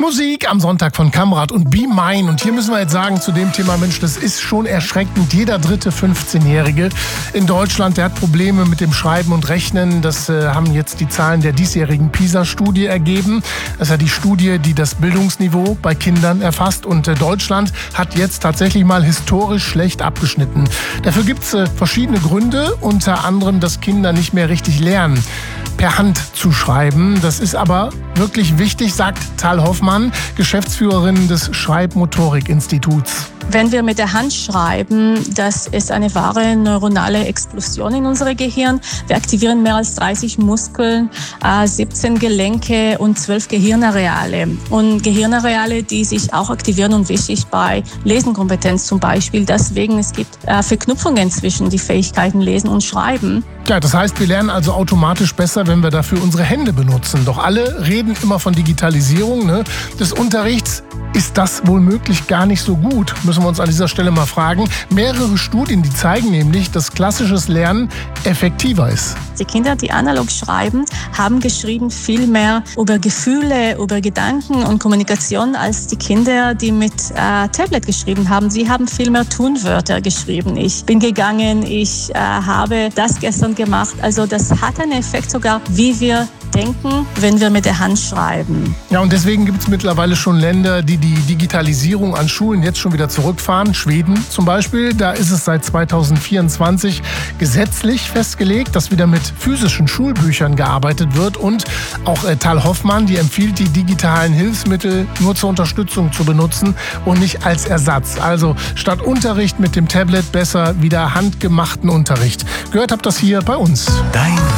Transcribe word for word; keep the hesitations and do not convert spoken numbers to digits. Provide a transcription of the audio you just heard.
Musik am Sonntag von Kamrat und Be Mine. Und hier müssen wir jetzt sagen zu dem Thema, Mensch, das ist schon erschreckend. Jeder dritte fünfzehnjährige in Deutschland, der hat Probleme mit dem Schreiben und Rechnen. Das äh, haben jetzt die Zahlen der diesjährigen PISA-Studie ergeben. Das ist ja die Studie, die das Bildungsniveau bei Kindern erfasst. Und äh, Deutschland hat jetzt tatsächlich mal historisch schlecht abgeschnitten. Dafür gibt es äh, verschiedene Gründe, unter anderem, dass Kinder nicht mehr richtig lernen, per Hand zu schreiben. Das ist aber wirklich wichtig, sagt Tal Hoffmann, Geschäftsführerin des Schreibmotorik-Instituts. Wenn wir mit der Hand schreiben, das ist eine wahre neuronale Explosion in unserem Gehirn. Wir aktivieren mehr als dreißig Muskeln, siebzehn Gelenke und zwölf Gehirnareale. Und Gehirnareale, die sich auch aktivieren und wichtig bei Lesenkompetenz zum Beispiel. Deswegen, es gibt Verknüpfungen zwischen die Fähigkeiten Lesen und Schreiben. Ja, das heißt, wir lernen also automatisch besser, wenn wir dafür unsere Hände benutzen. Doch alle reden immer von Digitalisierung, ne, des Unterrichts. Ist das wohl möglich gar nicht so gut? Müssen wir uns an dieser Stelle mal fragen. Mehrere Studien, die zeigen nämlich, dass klassisches Lernen effektiver ist. Die Kinder, die analog schreiben, haben geschrieben viel mehr über Gefühle, über Gedanken und Kommunikation als die Kinder, die mit äh, Tablet geschrieben haben. Sie haben viel mehr Tunwörter geschrieben. Ich bin gegangen, ich äh, habe das gestern gemacht. Also das hat einen Effekt sogar, wie wir denken, wenn wir mit der Hand schreiben. Ja, und deswegen gibt es mittlerweile schon Länder, die die Digitalisierung an Schulen jetzt schon wieder zurückfahren. Schweden zum Beispiel, da ist es seit zweitausendvierundzwanzig gesetzlich festgelegt, dass wieder mit physischen Schulbüchern gearbeitet wird. Und auch äh, Tal Hoffmann, die empfiehlt, die digitalen Hilfsmittel nur zur Unterstützung zu benutzen und nicht als Ersatz. Also statt Unterricht mit dem Tablet besser wieder handgemachten Unterricht. Gehört habt das hier bei uns. Dein